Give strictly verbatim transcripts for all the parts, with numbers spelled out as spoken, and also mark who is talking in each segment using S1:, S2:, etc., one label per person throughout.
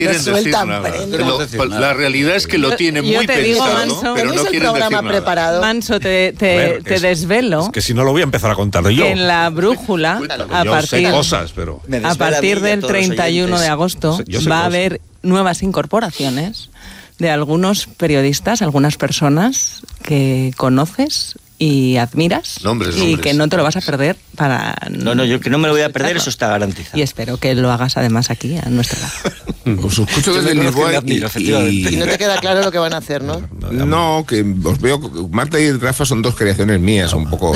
S1: quieren decir nada. Lo, la realidad es que lo tiene muy
S2: te
S1: pensado,
S2: digo, Manso,
S1: pero no
S3: el
S1: quieren
S3: programa
S1: decir nada.
S3: preparado.
S2: Manso, te, te,
S4: ver,
S2: te
S4: es,
S2: desvelo.
S4: Es que si no lo voy a empezar a contar yo.
S2: Que en la brújula, a
S4: yo
S2: partir,
S4: sé cosas, pero...
S2: a partir del treinta y uno de agosto,
S4: yo sé
S2: va a
S4: cosas.
S2: haber nuevas incorporaciones de algunos periodistas, algunas personas que conoces y admiras
S1: Nombres,
S2: y
S1: nombres.
S2: que no te lo vas a perder para...
S5: No, no, yo que no me lo voy a perder, eso está garantizado.
S2: Y espero que lo hagas además aquí, a nuestro lado.
S6: Os escucho desde Lisboa y,
S3: Y no te queda claro lo que van a hacer, ¿no?
S6: No, que os veo... Marta y Rafa son dos creaciones mías, un poco...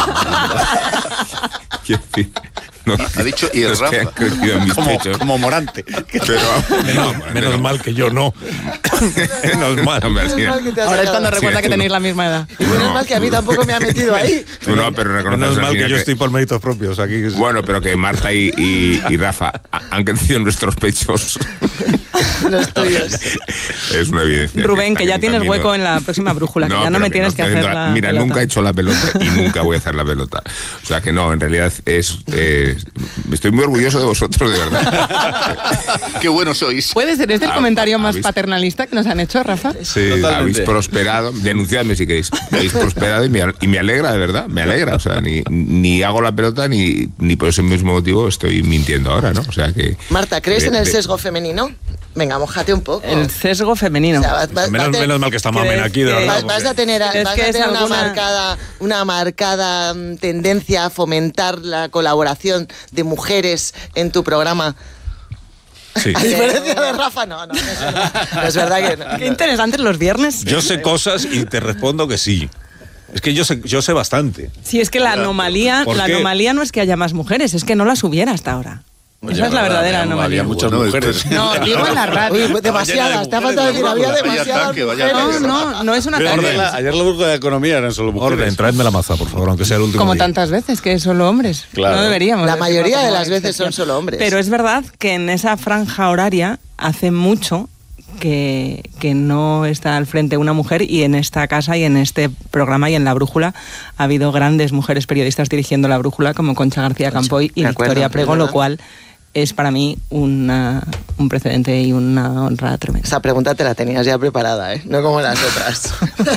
S6: Quiero decir, no,
S1: Ha dicho y
S6: los
S1: Rafa.
S6: que han crecido en mis
S4: Como,
S6: pechos.
S4: como Morante.
S6: Pero,
S4: Menos, menos mal que yo no. Menos mal.
S6: Hombre, sí.
S3: Menos mal que te has
S2: Ahora es
S3: sacado.
S2: cuando recuerda
S6: Sí,
S2: que
S6: tú
S2: tenéis
S6: no.
S2: la misma edad.
S3: Y menos
S6: No.
S3: mal que a mí tampoco me ha metido ahí.
S6: Tú no, pero reconoces
S4: Menos
S6: al
S4: mal que
S6: final
S4: yo estoy por méritos propios aquí.
S6: Bueno, pero que Marta y, y, y Rafa ha- han crecido en nuestros pechos.
S3: Los tuyos.
S6: Es una evidencia.
S2: Rubén,
S6: está
S2: que ya
S6: en un
S2: tienes
S6: camino.
S2: hueco en la próxima brújula, que ya no
S6: pero
S2: me tienes
S6: no
S2: que
S6: estoy
S2: hacer
S6: haciendo
S2: la
S6: Mira,
S2: pelota.
S6: nunca he hecho la pelota y nunca voy a hacer la pelota. O sea que no, en realidad es... Eh, estoy muy orgulloso de vosotros, de verdad.
S1: Qué buenos sois.
S2: ¿Puede ser este el
S6: Ah,
S2: comentario más
S6: ¿habéis-
S2: paternalista que nos han hecho, Rafa?
S4: Sí.
S6: Habéis prosperado, denunciadme si queréis, habéis prosperado y me, y me alegra, de verdad, me alegra, o sea, ni, ni hago la pelota ni, ni por ese mismo motivo estoy mintiendo ahora, ¿no? O sea que...
S3: Marta, ¿crees
S6: de-
S3: en el
S6: de-
S3: sesgo femenino? Venga, mójate un poco.
S2: El sesgo femenino.
S3: O sea, vas- vas-
S4: Menos,
S3: vas a-
S4: menos mal que está Mamen
S2: ¿Crees
S4: aquí, de
S2: que-
S4: verdad.
S3: Vas, vas a tener,
S2: Es
S3: vas
S2: que
S3: a
S2: es
S3: tener una
S2: alguna-
S3: marcada, una marcada mm, tendencia a fomentar la colaboración de mujeres en tu programa.
S4: Sí.
S3: A diferencia de Rafa, no, no, no es verdad, no es verdad que no.
S2: Qué interesante los viernes.
S4: Yo sé cosas y te respondo que sí. Es que yo sé, yo sé bastante.
S2: Sí, es que la anomalía,
S4: ¿Por
S2: la
S4: qué?
S2: anomalía no es que haya más mujeres, es que no las hubiera hasta ahora. Esa es la verdadera anomalía.
S7: Había muchas
S1: Bueno,
S7: mujeres.
S1: esto es-
S2: No, digo en la radio.
S3: Uy, demasiadas, te ha faltado decir, había
S1: Vaya
S3: demasiadas
S1: ataque, vaya
S3: mujeres.
S2: No, no, no es una
S7: Ayer
S2: tarea.
S7: la, ayer la brújula de economía eran solo mujeres.
S4: Orden, traedme la maza, por favor, aunque sea el último
S2: Como
S4: día.
S2: tantas veces, que es solo hombres.
S7: Claro.
S2: No deberíamos.
S3: La
S2: decirlo
S3: mayoría de
S2: como
S3: las veces
S2: excepción.
S3: son solo hombres.
S2: Pero es verdad que en esa franja horaria hace mucho que, que no está al frente una mujer, y en esta casa y en este programa y en La Brújula ha habido grandes mujeres periodistas dirigiendo La Brújula, como Concha García Campoy y
S3: de acuerdo,
S2: Victoria Prego,
S3: es
S2: lo
S3: verdad.
S2: cual es para mí una, un precedente y una honra tremenda.
S3: Esa pregunta te la tenías ya preparada, ¿eh? No como las otras.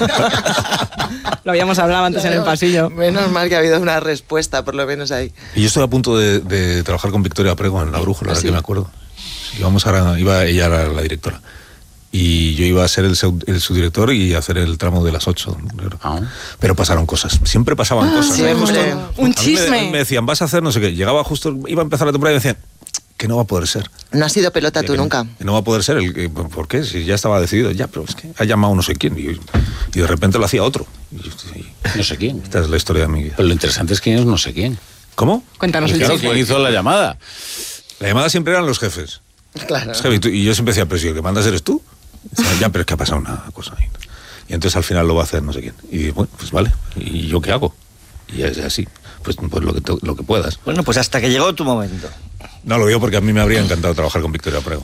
S2: Lo habíamos hablado antes en el pasillo.
S3: Menos mal que ha habido una respuesta, por lo menos ahí.
S4: Y yo estoy a punto de, de trabajar con Victoria Prego en La Brújula, ahora
S3: ¿Ah, sí?
S4: que me acuerdo. Íbamos ahora, iba, ella era la directora. Y yo iba a ser el, seu- el subdirector y hacer el tramo de las ocho.
S7: Ah.
S4: Pero pasaron cosas, siempre pasaban cosas.
S3: siempre.
S4: A
S2: Un
S4: mí
S2: chisme.
S4: Me, me decían, vas a hacer no sé qué. Llegaba justo, iba a empezar la temporada y me decían, que no va a poder ser.
S3: No has sido pelota tú
S4: Que no-
S3: nunca.
S4: que no va a poder ser. El, que- ¿Por qué? Si ya estaba decidido. Ya, pero es que ha llamado no sé quién. Y, y de repente lo hacía otro. Y yo- y
S7: No sé quién.
S4: esta es la historia de mi vida.
S7: Pero lo interesante es quién es no sé quién.
S4: ¿Cómo?
S2: Cuéntanos el
S7: Claro,
S2: chisme.
S7: ¿quién hizo la llamada?
S4: La llamada siempre eran los jefes.
S3: Claro.
S4: Los jefes. Y tú- Y yo siempre decía, pero si el que mandas eres tú. Y decía, ya, pero es que ha pasado una cosa ahí. Y entonces al final lo va a hacer no sé quién. Y digo, bueno, pues vale. ¿Y yo qué hago? Y es así. Pues, pues lo, que to- lo que puedas.
S5: Bueno, pues hasta que llegó tu momento.
S4: No, lo digo porque a mí me habría encantado trabajar con Victoria Prego.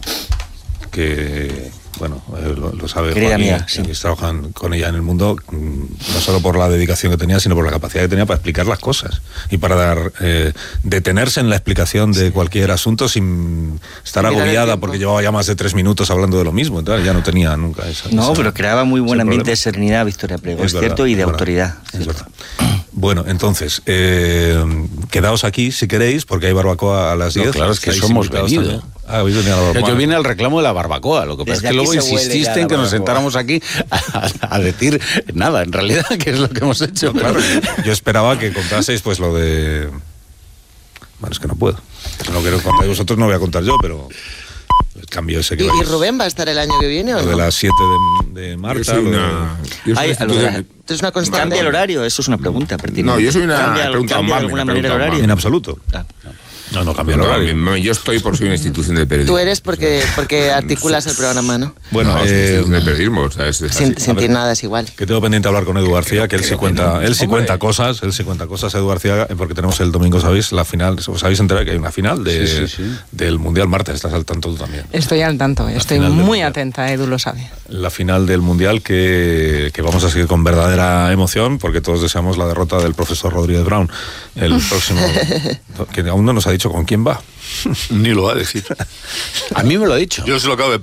S4: Que, bueno, eh, lo, lo sabe
S5: Querida
S4: Juan,
S5: mía,
S4: y-
S5: sí.
S4: que trabajan con ella en el mundo, mm, no solo por la dedicación que tenía, sino por la capacidad que tenía para explicar las cosas y para dar eh, detenerse en la explicación de cualquier asunto sin estar
S3: Mirar el
S4: agobiada
S3: tiempo.
S4: porque llevaba ya más de tres minutos hablando de lo mismo. Entonces ya no tenía nunca esa...
S5: No,
S4: esa-
S5: pero creaba muy buen
S4: ese
S5: ambiente de
S4: problema.
S5: serenidad, Victoria Prego, es,
S4: verdad,
S5: cierto, y de
S4: es verdad,
S5: autoridad.
S4: es
S5: ¿cierto?
S4: verdad. Bueno, entonces, eh, quedaos aquí si queréis, porque hay barbacoa a las
S7: No,
S4: diez.
S7: claro, es que
S4: Estáis
S7: eso hemos
S4: invitados
S7: venido.
S4: también. Ah, habéis venido a la barbacoa.
S7: Yo vine al reclamo de la barbacoa. Lo que pasa
S5: Desde
S7: es que luego
S5: aquí se huele
S7: insististe
S5: ya
S7: en que
S5: la
S7: nos
S5: barbacoa.
S7: sentáramos aquí a, a decir nada, en realidad, que es lo que hemos hecho.
S4: No, claro, yo esperaba que contaseis pues lo de... Bueno, es que no puedo. No quiero contar vosotros, no voy a contar yo, pero el cambio ese que
S3: ¿Y,
S4: vais-
S3: y Rubén va a estar el año que viene o
S4: Lo de
S3: no?
S4: las siete de, de Marta.
S6: Yo soy
S4: lo de-
S6: una... yo soy
S5: Ay,
S6: una
S5: a lo de la-
S6: institución-
S3: ¿Tú es una constante?
S5: ¿Cambia el horario? Eso es una pregunta pertinente.
S6: No, yo soy una...
S5: ¿Cambia,
S6: he preguntado
S5: cambia
S6: a
S5: de
S6: Mamen,
S5: alguna
S6: he
S5: manera el
S6: preguntado a
S5: horario?
S4: En
S6: Mamen.
S4: absoluto.
S5: Ah,
S4: No, no cambia el
S6: No,
S4: horario.
S6: no, yo estoy por ser una institución del periodismo.
S3: Tú eres porque, porque articulas el programa, ¿no?
S4: Bueno,
S6: No, es una
S4: eh,
S6: institución del periodismo, o sea, es, es
S3: Sin,
S6: así.
S3: sin ti nada es igual.
S4: que tengo pendiente hablar con Edu García, que él sí
S6: creo que
S4: cuenta,
S6: no.
S4: él sí
S6: Hombre.
S4: cuenta cosas, él sí cuenta cosas, Edu García, eh, porque tenemos el domingo, ¿sabéis? La final, os habéis enterado que hay una final de,
S7: Sí, sí, sí.
S4: del Mundial. Marta, estás al tanto tú también.
S2: Estoy al tanto, estoy
S4: final del
S2: muy
S4: mundial.
S2: atenta, Edu lo sabe.
S4: La final del Mundial que, que vamos a seguir con verdadera emoción, porque todos deseamos la derrota del profesor Rodríguez Brown el próximo, que aún no nos ha dicho con quién va.
S1: Ni lo va a decir.
S7: A mí me lo ha dicho.
S1: Yo se lo acabo de